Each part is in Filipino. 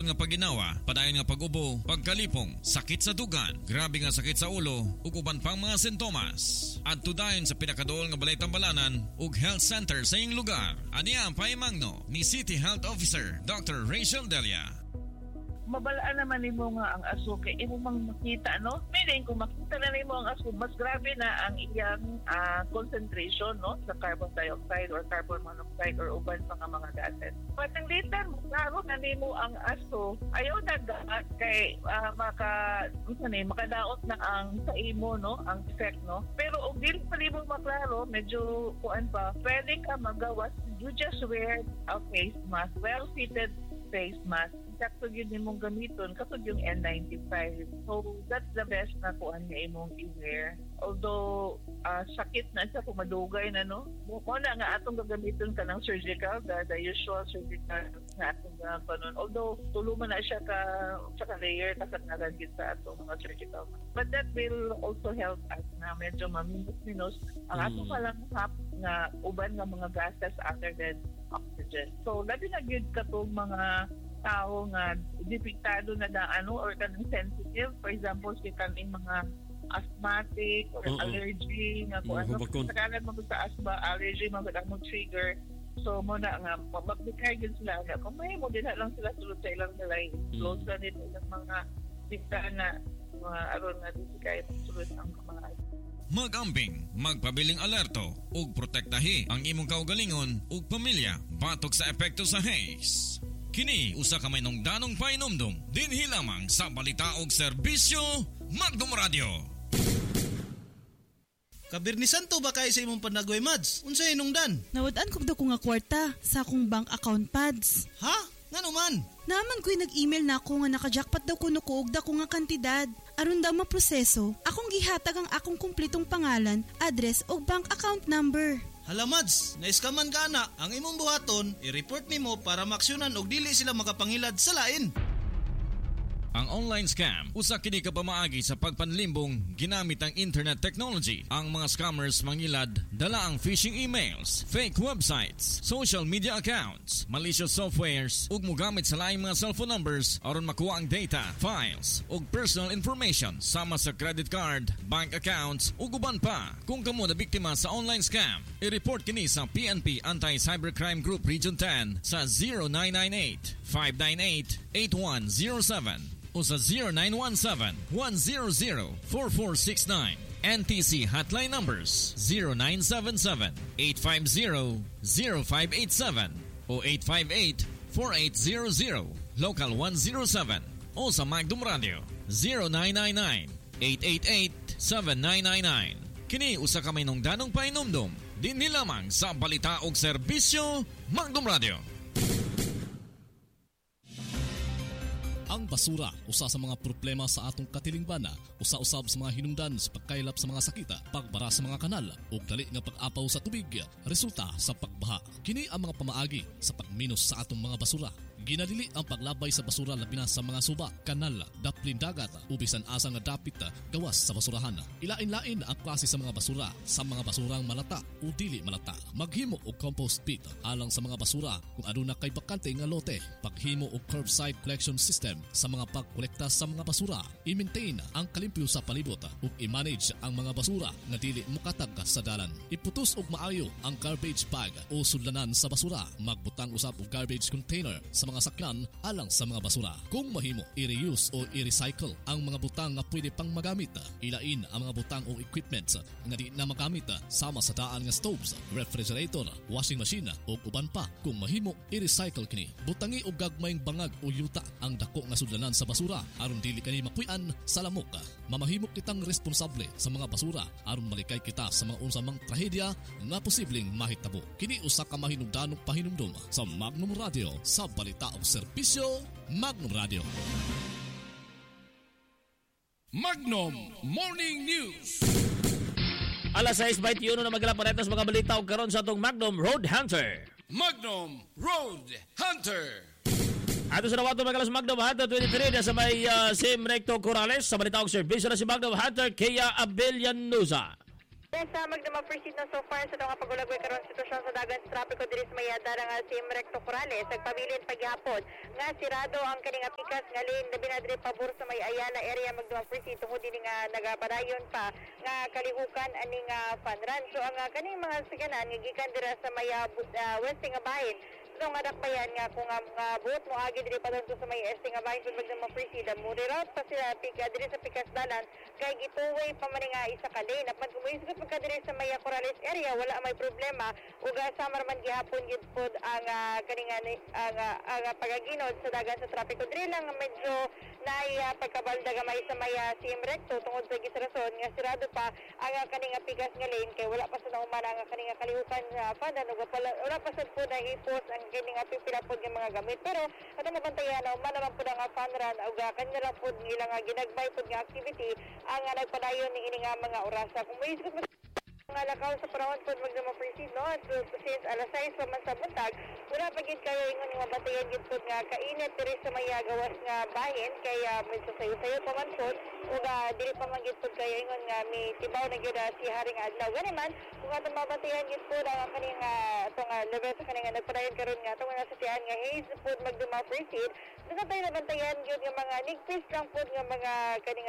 nga paginawa, padayon nga pag-ubo, pagkalipong, sakit sa dugan, grabe nga sakit sa ulo, ug uban pang mga sintomas. Adto dayon sa pinakaduol nga balay tambalanan ug health center sa iyong lugar. Aniya ang pahimangno ni City Health Officer Dr. Rachel Delia. Mabalaan naman nimo nga ang aso kay imo mang makita, no? Meaning kung makita na nimo ang aso, mas grabe na ang iyang concentration, no, sa carbon dioxide or carbon monoxide or uban pa nga mga gases. But ang later, klaro na nimo ang aso, ayaw na dapat kay makadaot na ang sa imo, no, ang effect, no? Pero og dili pa nimo maklaro, medyo kuan pa, pwede ka magawas. You just wear a face mask, well-fitted face mask. Sakto yun imong gamiton katod yung N95. So that's the best na kuan nga imong i-wear. Although sakit na siya kung madugay na, no. Muna nga atong gagamiton ka ng surgical, the usual surgical na atong gagamiton. Although tuluman na siya ka layer kasat na gagit sa atong mga surgical. But that will also help us na medyo maminus-minus ang atong palang hap nga uban nga mga gases other than oxygen. So labi na gyud katong mga tao nga depektado na or kanang sensitive, for example si kaning mga asthmatic or allergy nga kung sakalan mo sa asthma allergy mo trigger, so mo na nga magbikay gyud sila nga kung may mo dinha lang sila sulod sa ilang nilay close na nila ilang mga bintana mga aron nga bikay sulod ang mga Mag-ambing, magpabiling alerto ug protektahi ang imong kaugalingon ug pamilya batok sa epekto sa haze. Kini usa ka may nungdanong painomdom dinhi lamang sa balita ug serbisyo Magnum Radio. Kabirnisan to ba kay sa imong panagway, Mads? Unsay hinungdan? Nawad-an kog daw ko nga kwarta sa akong bank account pads. Ha? Ngano man? Naman ko'y nag-email na ako nga naka-jackpot daw kuno ko og dako nga kantidad. Aron daw maproseso, akong gihatag ang akong kumpletong pangalan, address ug bank account number. Hala, Mads, naiskaman ka na. Ang imong buhaton, i-report nimo para maksyonan og dili sila makapangilad sa lain. Ang online scam, usa kini ka pamaagi sa pagpanlimbong ginamit ang internet technology. Ang mga scammers mangilad dala ang phishing emails, fake websites, social media accounts, malicious softwares ug mogamit sa laing mga cellphone numbers aron makuha ang data, files ug personal information sama sa credit card, bank accounts ug uban pa. Kung kamo na biktima sa online scam, i-report kini sa PNP Anti-Cybercrime Group Region 10 sa 0998 598 8107 o sa 0917-100-4469. NTC hotline numbers 0977-850-0587 o 858-4800, local 107 o sa Magnum Radio 0999-888-7999. Kini usa ka may nungdanong painomdom dinhi lamang sa balita ug serbisyo Magnum Radio. Ang basura, usa sa mga problema sa atong katilingban, usa-usab sa mga hinungdan sa pagkaylap sa mga sakita, pagbara sa mga kanal, ug dali nga pag-apaw sa tubig, resulta sa pagbaha. Kini ang mga pamaagi sa pagminos sa atong mga basura. Ginadili ang paglabay sa basura labi na sa mga suba, kanal, daplin dagat, ubisan asa nga dapit gawas sa basurahan. Ilain-lain ang klase sa mga basura, sa mga basurang malata o dili malata. Maghimo og compost pit alang sa mga basura kung aduna kay bakante nga lote. Paghimo og curbside collection system sa mga pagkolekta sa mga basura. I-maintain ang kalimpyo sa palibot ug i-manage ang mga basura nga dili mokatag sa dalan. Iputos og maayo ang garbage bag o sudlanan sa basura. Magbutang usab og garbage container sa mga sakyan alang sa mga basura. Kung mahimo, i-reuse o i-recycle ang mga butang nga pwede pang magamit. Ilain ang mga butang o equipment nga di na magamit sama sa daan nga stoves, refrigerator, washing machine o uban pa. Kung mahimo, i-recycle kini. Butangi og gagmayng bangag o yuta ang dako nga sudlanan sa basura aron dili kani mapuy-an sa lamok. Mamahimok kitang responsable sa mga basura aron malikay kita sa mga unsamang trahedya nga posibleng mahitabo. Kini usa ka mahinungdanong pahinumdom sa Magnum Radio sa balita o serbisyo Magnum Radio. Magnum Morning News. Alas 6:21 na magala pa sa mga balita o karon sa atong Magnum Road Hunter. Magnum Road Hunter. Ato sa nawato magalas Magnum Hunter 23 na sa may Sim Recto Corrales sa balita o serbisyo na si Magnum Hunter Kea Abelianusa. Yes, magdama-proceed na so far sa itong pagulagway karon sitwasyon sa dagat sa trapiko diri sa may adara nga si Recto Corrales nagpabilin paghapon nga sirado ang kaning pikas nga lane labi na diri pabor sa may Ayala area magdama-proceed tungod din nga nagapadayon pa nga kalihukan ani nga fun run. So ang kaning mga saganan nga gikan dira sa may west nga bahin itong adakbayan nga kung nga buot mo agi diri pa sa may este nga bahin kung magdama-proceed mo reroute pa sila diri sa pikas dalan kay gituway pa man nga isa ka lane apan kung isgot pagka diri sa may Corrales area wala may problema ug samar man gihapon gid pod ang kaning ang pagaginod sa dagat sa trapiko diri lang medyo nay pagkabalda gamay sa may CM Recto tungod sa gisrason nga sirado pa ang kaning pikas nga lane kay wala pa sa naumana ang kaning kalihukan padan ug wala pa sad po na hipos ang kaning pipila pod nga mga gamit pero ato mabantayan na umana man pod ang fun run ug kanila pod ilang ginagbay pod nga activity ang nagpadayon ni ini nga mga orasa kung may isgot nga lakaw sa panahon po magdama-proceed no so, since alas 6 pa man sa buntag wala pa gid kayo ingon nga batayan gid pod nga kainit diri sa may gawas nga bahin kaya medyo sayo-sayo pa man pod ug dili pa man gid pod kayo ingon nga mi tibaw na gyud si haring adlaw gani man kung ato mabatayan gid pod ang kaning atong level sa kaning nagpadayon karon nga atong nasatian nga haze pod magdama-proceed dito tayo nabantayan gyud nga mga nigpis lang pod nga mga kaning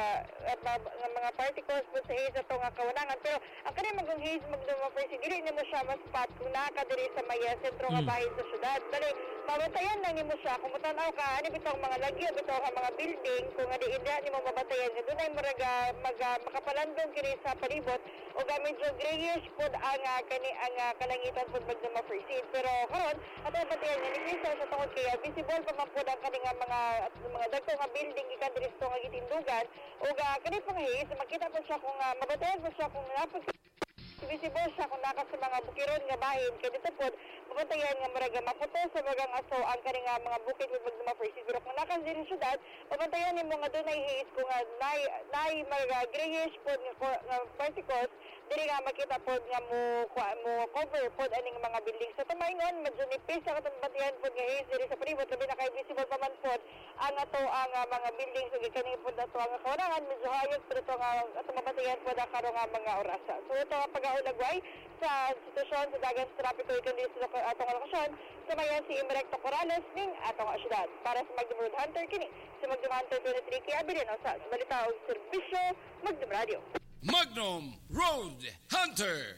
mga particles pod sa haze atong kawanangan pero kani magong haze magdama-proceed dili nimo siya ma-spot kung nakadiri sa may sentro nga bahin sa syudad dali mabatayan lang nimo siya kung mutanaw ka ani bitong mga lagyo bitong mga building kung adi ida nimo mabatayan nga dunay maraga makapalandong kini sa palibot ug medyo grayish pod ang kani ang kalangitan pod magdama-proceed pero karon ato batayan nga ni sa tungod kay visible pa man pod ang kani nga mga dagko nga building gikan diri sa nga gitindugan ug kani pang haze makita po siya kung mabatayan po siya kung napag visible siya kung naka sa mga bukiron nga bahin kay dito pod mabantayan nga maraga maputo sa mga aso ang kani nga mga bukid ug magdama-proceed pero kung naka diri syudad mabantayan nimo nga dunay haze kung nay maraga grayish pod nga particles diri nga makita pod nga mo cover pod aning mga building sa tumaingon medyo nipis ang atong batihan pod nga haze diri sa palibot labi na kay visible pa man pod ang ato ang mga buildings ug kani pod ato ang kawanangan medyo hayop pero ito nga atong mabatayan pod ang karo nga mga orasa so ito nga pag-aulagway sa sitwasyon sa dagat sa trapiko ikan dito sa atong lokasyon sa mayan si Recto Corrales ning atong syudad para sa Magdam Road Hunter kini sa Magdam Hunter 23 kay Abilino sa balita og serbisyo Magdam Radio Magnum Road Hunter.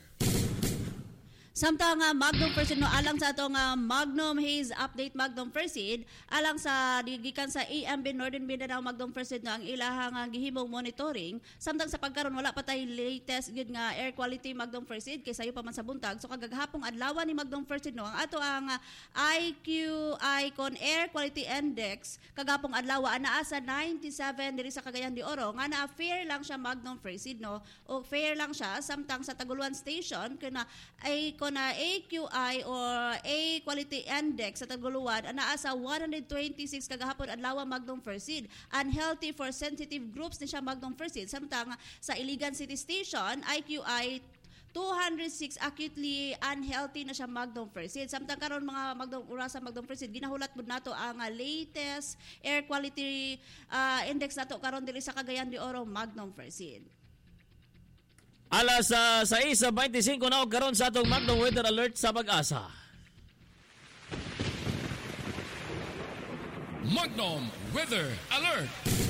Samtang Magnum Proceed no alang sa atong Magnum Haze Update Magnum Proceed alang sa gikan sa AMB Northern Mindanao Magnum Proceed no ang ilahang gihimong monitoring samtang sa pagkaron wala pa tay latest gid nga air quality Magnum Proceed kay sayo pa man sa buntag so kagaghapong adlaw ni Magnum Proceed no ang ato ang IQI kon Air Quality Index kagapong adlaw anaa sa 97 diri sa Cagayan de Oro nga na fair lang siya Magnum Proceed no o fair lang siya samtang sa Taguluan Station kana ay na AQI or A Quality Index sa Taguluan anaa sa 126 kagahapon adlaw Magnum Proceed unhealthy for sensitive groups ni siya Magnum Proceed samtang sa Iligan City Station IQI 206 acutely unhealthy na siya Magnum Proceed samtang karon mga Magnum Proceed ginahulat pud nato ang latest air quality index nato karon diri sa Cagayan de Oro Magnum Proceed. Alas 6:25 na karon sa atong Magnum Weather Alert sa Pag-asa. Magnum Weather Alert.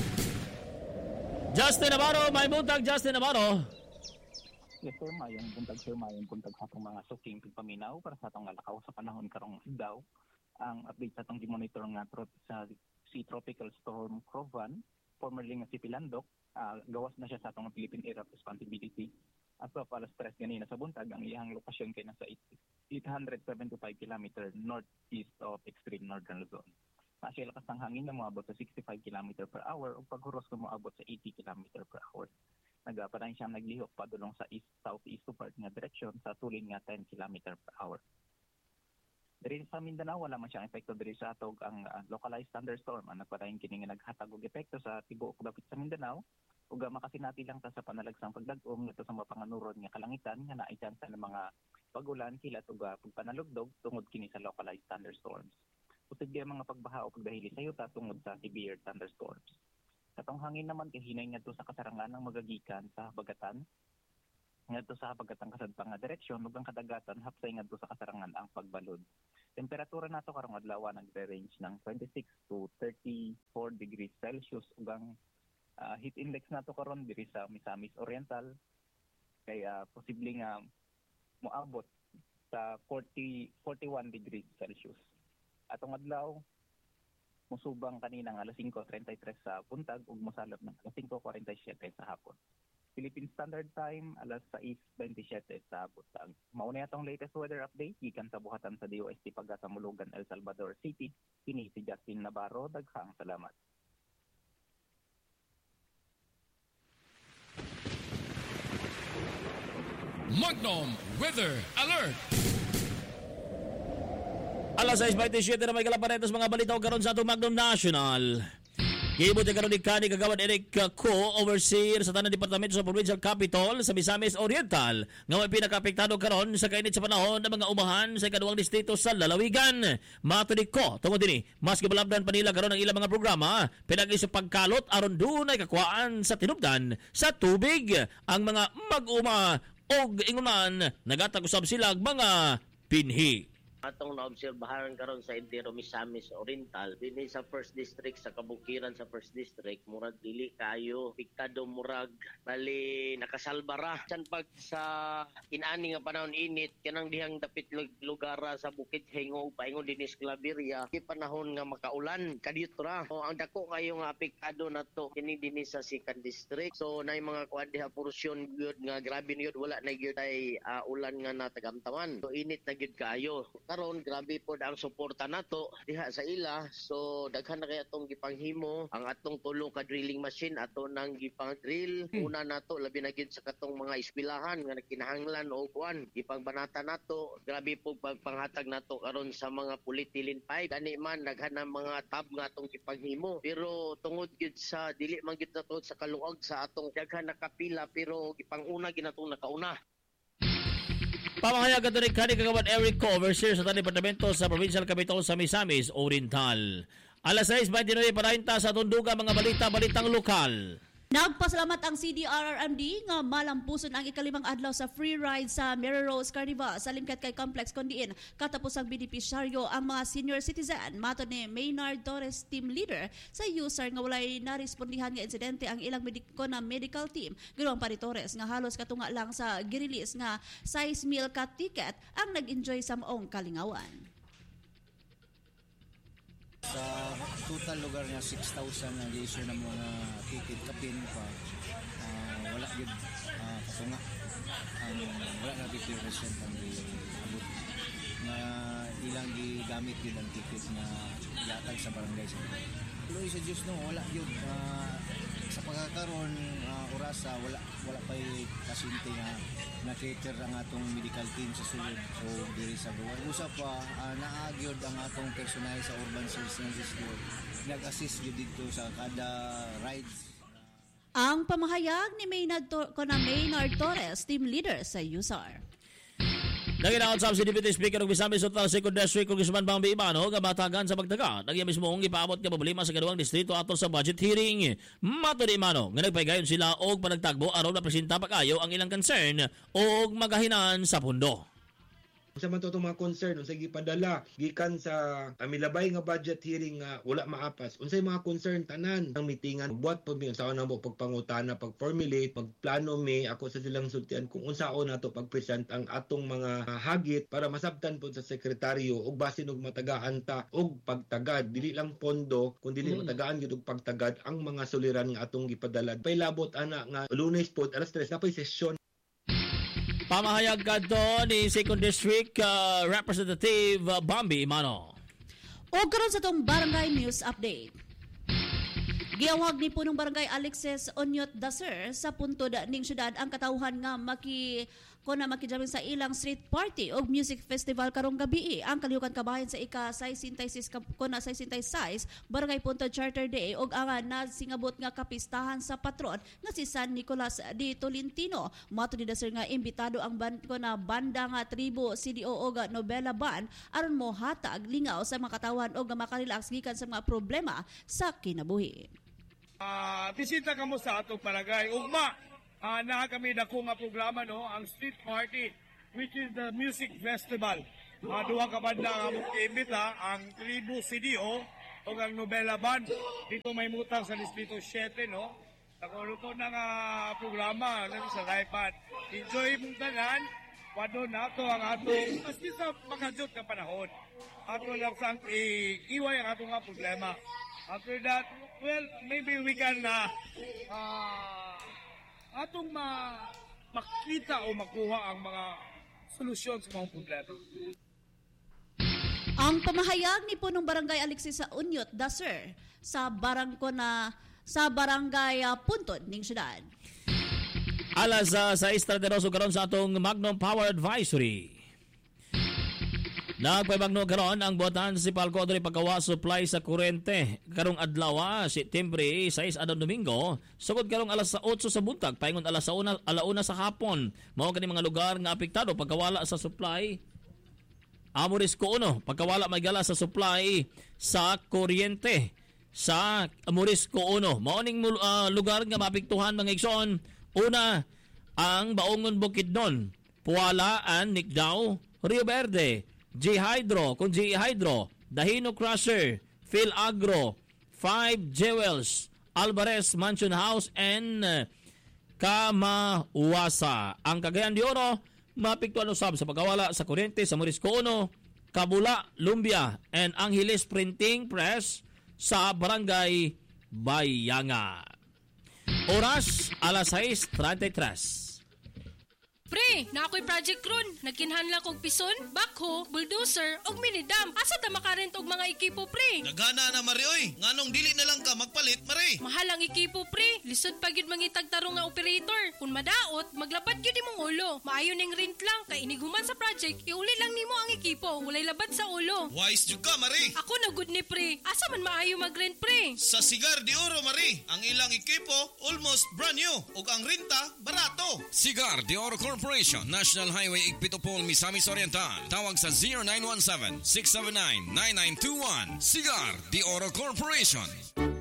Justin Navarro, may buntag Justin Navarro. Yes sir, mayong buntag sa atong mga suking pagpaminaw para sa atong lakaw sa panahon karong daw. Ang update sa atong gi-monitor nga sa si Tropical Storm Crovan, formerly nga si Pilandok, gawas na siya sa atong Philippine Area of Responsibility. At so, alas 3 ganina sa buntag, ang iyang lokasyon kay nasa 875 km northeast of extreme northern Luzon. Siya lakas ng hangin na moabot sa 65 km per hour o paghuros na moabot sa 80 km per hour. Nagapadayon siya naglihok padulong sa east-southeast part nga direksyon sa tulin nga 10 km per hour. Diri sa Mindanao, wala man siyang epekto diri sa atog ang localized thunderstorm. Ang nagpadayon kini nga naghatag og epekto sa tibuok dapit sa Mindanao. Ug makasinati lang ta sa panalagsang pagdag-ong nito sa mga panganuron nga kalangitan nga naay chance ng mga pag-ulan kilat ug pagpanalugdog tungod kini sa localized thunderstorms. Usig gyud mga pagbaha o pagdahili sa yuta tungod sa severe thunderstorms. Katong hangin naman kay hinay ngadto sa kasarangan ng magagikan sa habagatan ngadto sa pagkatangkasad pa nga direksyon ug ang kadagatan hapsay ngadto sa kasarangan ang pagbalod. Temperatura nato karong adlaw nagre-range ng 26 to 34 degrees Celsius ug ang heat index nato karon diri sa Misamis Oriental kaya posible nga moabot sa 41 degrees Celsius. Atong adlaw musubang kanina nga alas 5:33 sa buntag ug mosalab ng alas 5:47 sa hapon. Philippine Standard Time alas 6:27 sa buntag. Mao na atong latest weather update gikan sa buhatan sa DOST Pagkasamulugan, El Salvador City. Kini si Justin Navarro, daghang salamat. Magnum Weather Alert! Alas 6:27 na may kalaparetos mga balita karon sa atong Magnum National. Gibuti karon ni Kani Kagawad Eric Co, overseer sa tanang departamento sa Provincial Capital sa Misamis Oriental, nga may pinakaapektado karon sa kainit sa panahon ng mga umahan sa ikaduhang distrito sa lalawigan. Matudi ko tungod dinhi, mas gibalabdan pa nila karon ang ilang mga programa pinagi sa pagkalot aron dunay kakuhaan sa tinubdan sa tubig. Ang mga mag-uma og ingunan nagatag usab sila mga pinhi. Atong naobserbahan karon sa Entero Misamis Oriental dinhi sa First District sa kabukiran sa First District murag dili kayo piktado murag bali nakasalbara san pag sa inani nga panahon init kanang dihang dapit lugara sa Bukid Hengog paingon dinhi sa Claveria di panahon nga makaulan kadito ra so ang dako kayo nga apektado nato kini dinhi sa Second District so nay mga kuan diha porsyon gyud nga grabe gyud wala na gyud ay ulan nga natagamtaman so init na gyud kayo karon grabe pod ang suporta nato diha sa ila so daghan na kay atong gipanghimo ang atong tulong ka drilling machine ato nang gipang-drill una nato labi na gid sa katong mga eskwelahan nga kinahanglan o kuan gipangbanata nato grabe po pagpanghatag nato karon sa mga polyethylene pipe gani man daghan na mga tab nga atong gipanghimo pero tungod gid sa dili man gid nato sa kaluag sa atong daghan na kapila pero gipanguna gid natong nakauna. Pamahayag ka rin Kani Kagawad Eric Co, overseer sa tanang departamento sa Provincial Capital sa Misamis Oriental. Alas 6:29 para sa tunduga mga balitang lokal. Nagpasalamat ang CDRRMD nga malampuson ang ikalimang adlaw sa free ride sa Mary Rose Carnival sa Lingkat kay Complex Kondiin katapos ang benepisyaryo ang mga senior citizen. Matod ni Maynard Torres, team leader sa user nga walay narespondihan nga insidente ang ilang medical team. Ginoong pa ni Torres nga halos katunga lang sa girilis nga 6 meal ka ticket ang nag-enjoy sa maong kalingawan. Sa total lugar nga 6,000 na issue ng mga ticket kapin pa wala yun kasunga wala na represent ang abot na ilang gigamit yun ang ticket na yatag sa barangay sa Luis sa Diyos no wala yun sa pagkakaroon orasa wala pa yung pasyente nga na-cater ang atong medical team sa sulod o diri sa buwan. Usa pa, naagyod ang atong personal sa urban services nag-assist yun dito sa kada rides. Ang pamahayag ni Maynard Torres, team leader sa USAR. Naginaot sa Deputy Speaker ng Misamis Oriental Second District Congressman Bambi Ibano gamatagan sa pagtaga. Nagya mismo ang ipaabot nga problema sa kaduhang distrito atol sa budget hearing. Matod Ibano nga nagpaygayon sila og panagtagbo aron mapresenta pag-ayo ang ilang concern og magahinan sa pundo. Sa man to mga concern unsay gipadala gikan sa milabay nga budget hearing nga wala maapas unsay mga concern tanan ang mitingan buhat pud mi unsaon namo pagpangutana pag-formulate pagplano mi ako sa silang sultian kung unsaon nato pag-present ang atong mga hagit para masabtan pud sa sekretaryo ug basin og matagaan ta og pagtagad dili lang pondo kun dili matagaan gyud og pagtagad ang mga suliran nga atong gipadala pailabot ana nga Lunes pod alas 3 napay sesyon. Pamahayag kadto ni Second District Representative Bambi Imano. O karon sa tong Barangay News Update. Giawag ni punong barangay Alexis Onyot Daser sa puntod ning syudad ang katawhan nga makijaming sa ilang street party o music festival karong gabi. Ang kalihukan kabahin sa ika-66 kona 66 barangay Puntod Charter Day og ang nasingabot nga kapistahan sa patron nga si San Nicolas de Tolentino. Mato ni Daser nga imbitado ang banda nga tribo CDO og Nobela Band aron mo hatag lingaw sa mga katawan og makarelax gikan sa mga problema sa kinabuhi. Bisita kamo sa atong barangay ugma na kami dako nga programa no, ang Street Party, which is the music festival. Duha ka banda nga mong iimbita, ang Tribu CDO o ang Novela Band. Dito may mutang sa Distrito 7, no? Nakulo na nga programa sa live band. Enjoy mong tanan, wado na ito ang atong, maski sa makajot na panahon. Ato lang sang iiway ang atong nga problema. After that, well, maybe we can atong makita o makuha ang mga solusyon sa mga problema. Ang pamahayag ni punong Barangay Alexis sa Unyot, Daser, sa Barangay Puntod ning syudad. Alas 6:32 karon sa atong Magnum Power Advisory. Nagpabagno karon ang buhatan sa Sipalco diri paggawa supply sa kuryente karong adlaw September 6 adlaw Domingo sugod karong alas 8 sa buntag paingon alas 1 sa hapon mao kani mga lugar nga apektado pagkawala sa supply. Amorisco 1 pagkawala may gala sa supply sa kuryente sa Amorisco 1 mao ning lugar nga maapektuhan mga igsoon. Una ang Baongon Bukidnon, Pualaan, Nikdao, Rio Verde, G-Hydro, kung G-Hydro, Dahino Crusher, Phil Agro, 5 Jewels, Alvarez Mansion House, and Kamawasa. Ang Cagayan de Oro, mapiktuan usab sa pagkawala sa kuryente sa Morisco 1, Kabula, Lumbia, and Angeles Printing Press sa Barangay Bayanga. Oras, alas 6:33. Pre, na ako'y project ron. Nagkinhanla kong pison, backhoe, bulldozer, og minidam. Asa ta makarent og mga ekipo, pre? Nagana na, Mari, oy. Nganong dili na lang ka magpalit, Mari? Mahal ang ekipo, pre. Lisod pa gyud mangitag tarong nga operator. Kung madaot, maglabat gyud imong ulo. Maayo ning rent lang, kay iniguman sa project, iuli lang nimo ang ekipo. Walay labat sa ulo. Wise jud ka, Mari. Ako na good ni, pre. Asa man maayo mag-rent, pre? Sa Cigar de Oro, Mari. Ang ilang ekipo, almost brand new. Og ang renta, barato. Cigar de Oro Corporation, National Highway Igpitopol, Misamis Oriental. Tawag sa 0917-679-9921. Cigar de Oro Corporation.